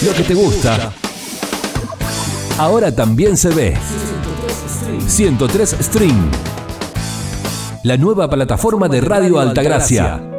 Lo que te gusta. Ahora también se ve. 103 Stream. La nueva plataforma de Radio Altagracia.